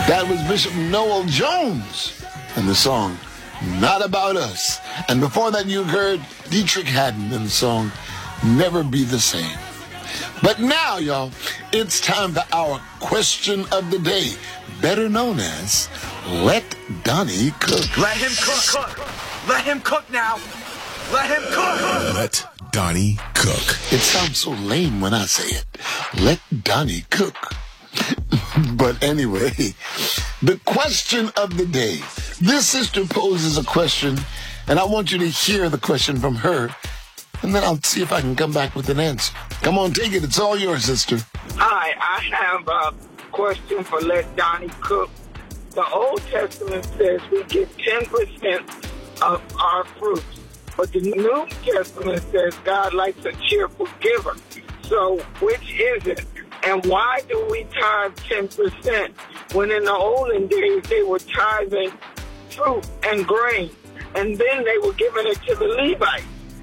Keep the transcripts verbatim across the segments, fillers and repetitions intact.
That was Bishop Noel Jones and the song Not About Us. And before that, you heard Dietrich Haddon in the song Never Be the Same. But now, y'all, it's time for our question of the day, better known as Let Donnie Cook. Let him cook. Let him cook now. Let him cook. Let Donnie cook. It sounds so lame when I say it. Let Donnie cook. But anyway, the question of the day. This sister poses a question, and I want you to hear the question from her, and then I'll see if I can come back with an answer. Come on, take it. It's all yours, sister. Hi, I have a question for Let Donnie Cook. The Old Testament says we get ten percent of our fruits, but the New Testament says God likes a cheerful giver. So which is it? And why do we tithe ten percent when in the olden days they were tithing fruit and grain, and then they were giving it to the Levites?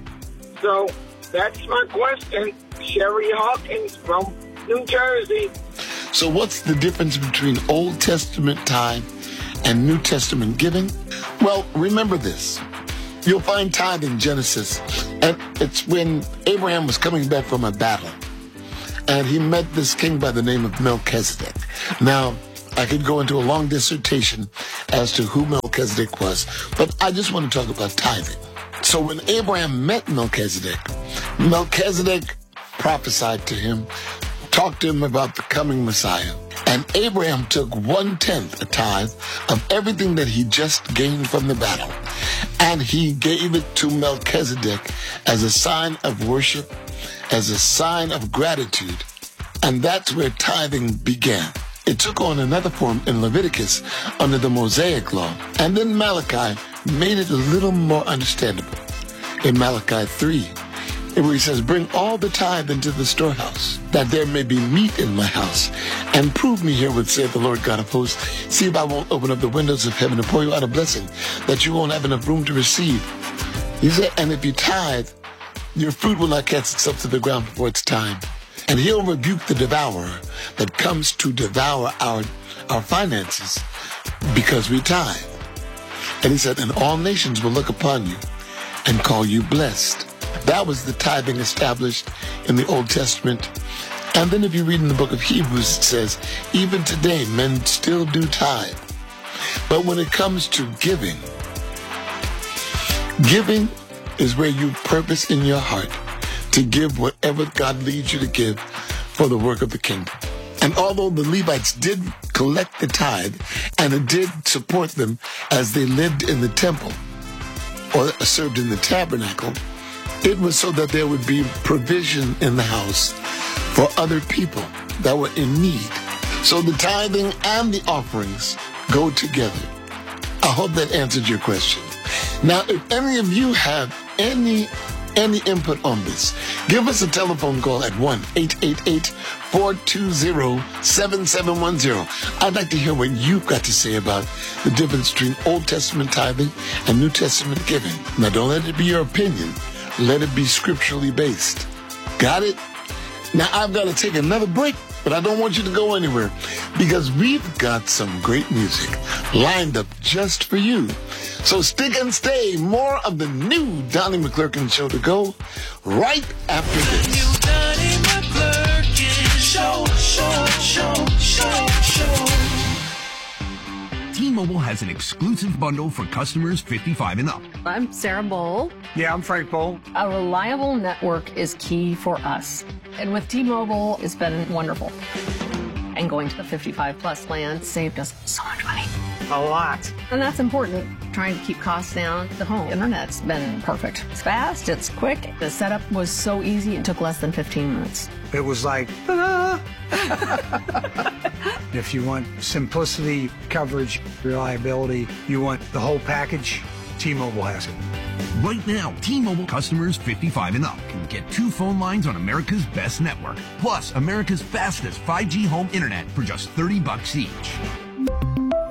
So that's my question. Sherry Hawkins from New Jersey. So what's the difference between Old Testament tithe and New Testament giving? Well, remember this. You'll find tithe in Genesis, and it's when Abraham was coming back from a battle, and he met this king by the name of Melchizedek. Now, I could go into a long dissertation as to who Melchizedek was, but I just want to talk about tithing. So when Abraham met Melchizedek, Melchizedek prophesied to him, talked to him about the coming Messiah. And Abraham took one-tenth, a tithe, of everything that he just gained from the battle. And he gave it to Melchizedek as a sign of worship, as a sign of gratitude. And that's where tithing began. It took on another form in Leviticus under the Mosaic law. And then Malachi made it a little more understandable. In Malachi three, where he says, bring all the tithe into the storehouse, that there may be meat in my house. And prove me herewith, saith the Lord God of hosts. See if I won't open up the windows of heaven and pour you out a blessing, that you won't have enough room to receive. He said, and if you tithe, your fruit will not cast itself to the ground before its time. And he'll rebuke the devourer that comes to devour our, our finances because we tithe. And he said, and all nations will look upon you and call you blessed. That was the tithing established in the Old Testament. And then if you read in the book of Hebrews, it says, even today, men still do tithe. But when it comes to giving, giving is where you purpose in your heart to give whatever God leads you to give for the work of the kingdom. And although the Levites did collect the tithe, and it did support them as they lived in the temple or served in the tabernacle, it was so that there would be provision in the house for other people that were in need. So the tithing and the offerings go together. I hope that answered your question. Now, if any of you have any any input on this, give us a telephone call at one eight eight eight, four two zero, seven seven one zero. I'd like to hear what you've got to say about the difference between Old Testament tithing and New Testament giving. Now, don't let it be your opinion. Let it be scripturally based. Got it? Now, I've got to take another break, but I don't want you to go anywhere because we've got some great music lined up just for you. So stick and stay. More of the new Donnie McClurkin Show to go right after this. New Donnie McClurkin Show, show, show, show, show. T-Mobile has an exclusive bundle for customers fifty-five and up. I'm Sarah Bowl. Yeah, I'm Frank Bowl. A reliable network is key for us. And with T-Mobile, it's been wonderful. And going to the fifty-five plus plan saved us so much money. A lot. And that's important. Trying to keep costs down. The home internet's been perfect. It's fast, it's quick. The setup was so easy, it took less than fifteen minutes. It was like, ta-da! If you want simplicity, coverage, reliability, you want the whole package, T-Mobile has it. Right now, T-Mobile customers fifty-five and up can get two phone lines on America's best network, plus America's fastest five G home internet for just thirty bucks each.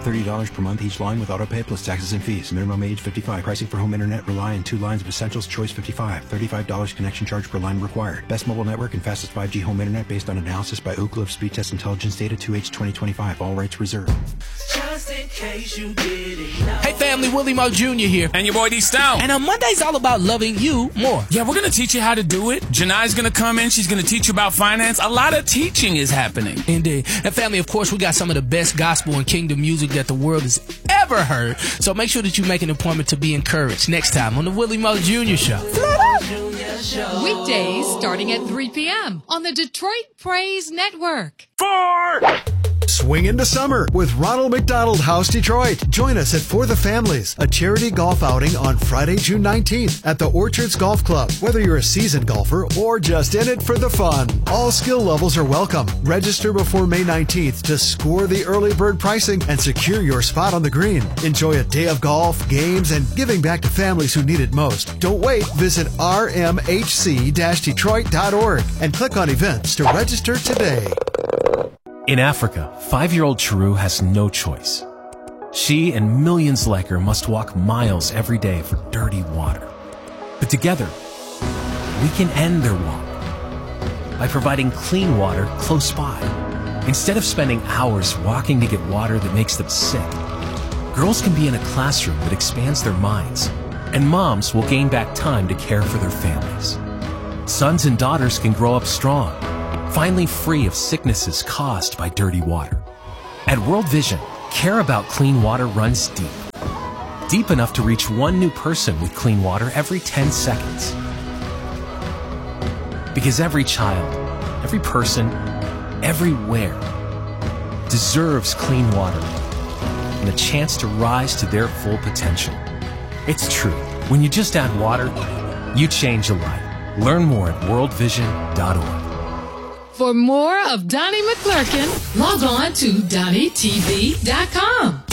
thirty dollars per month each line with autopay plus taxes and fees. Minimum age fifty-five. Pricing for home internet, Rely, and two lines of Essentials, Choice fifty-five. thirty-five dollars connection charge per line required. Best mobile network and fastest five G home internet based on analysis by Ookla of Speed Test Intelligence Data two H twenty twenty-five. All rights reserved. Just in case you didn't know. Hey family, Willie Mo Junior here. And your boy D Stone. And on Monday's all about loving you more. Yeah, we're going to teach you how to do it. Janai's going to come in. She's going to teach you about finance. A lot of teaching is happening. Indeed. And family, of course, we got some of the best gospel and kingdom music that the world has ever heard. So make sure that you make an appointment to be encouraged next time on the Willie Mo Junior Show. Weekdays starting at three p.m. on the Detroit Praise Network. Four! Swing into summer with Ronald McDonald House Detroit. Join us at For the Families, a charity golf outing on Friday, June nineteenth at the Orchards Golf Club. Whether you're a seasoned golfer or just in it for the fun, all skill levels are welcome. Register before May nineteenth to score the early bird pricing and secure your spot on the green. Enjoy a day of golf, games, and giving back to families who need it most. Don't wait. Visit r m h c dash detroit dot org and click on events to register today. In Africa, five-year-old Chiru has no choice. She and millions like her must walk miles every day for dirty water. But together, we can end their walk by providing clean water close by. Instead of spending hours walking to get water that makes them sick, girls can be in a classroom that expands their minds, and moms will gain back time to care for their families. Sons and daughters can grow up strong, finally free of sicknesses caused by dirty water. At World Vision, care about clean water runs deep. Deep enough to reach one new person with clean water every ten seconds. Because every child, every person, everywhere deserves clean water and a chance to rise to their full potential. It's true. When you just add water, you change a life. Learn more at world vision dot org. For more of Donnie McClurkin, log on to Donnie T V dot com.